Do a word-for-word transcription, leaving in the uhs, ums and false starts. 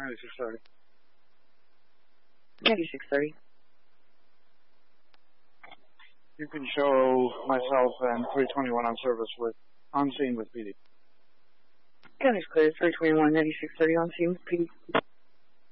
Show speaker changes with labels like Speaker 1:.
Speaker 1: ninety-six thirty.
Speaker 2: ninety-six thirty.
Speaker 1: You can show myself and three twenty-one on service with, on scene with P D.
Speaker 2: County's clear, three twenty-one, ninety-six thirty on scene with P D.